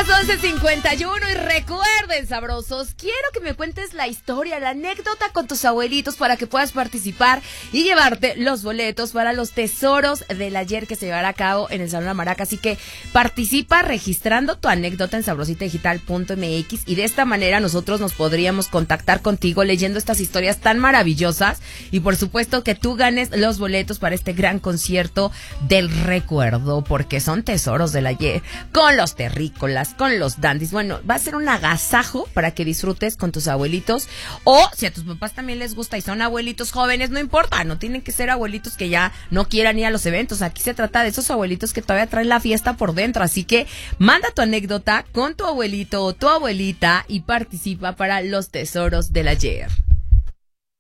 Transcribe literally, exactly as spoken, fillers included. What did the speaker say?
las once cincuenta y uno y recuerden, sabrosos, quiero que me cuentes la historia, la anécdota con tus abuelitos para que puedas participar y llevarte los boletos para los tesoros del ayer que se llevará a cabo en el Salón La Maraca. Así que participa registrando tu anécdota en sabrosita digital punto m x y de esta manera nosotros nos podríamos contactar contigo leyendo estas historias tan maravillosas y por supuesto que tú ganes los boletos para este gran concierto del recuerdo, porque son tesoros del ayer, con los terrícolas, con los dandis. Bueno, va a ser un agasajo para que disfrutes con tus abuelitos, o si a tus papás también les gusta y son abuelitos jóvenes, no importa, no tienen que ser abuelitos que ya no quieran ir a los eventos. Aquí se trata de esos abuelitos que todavía traen la fiesta por dentro, así que manda tu anécdota con tu abuelito o tu abuelita y participa para los tesoros del ayer.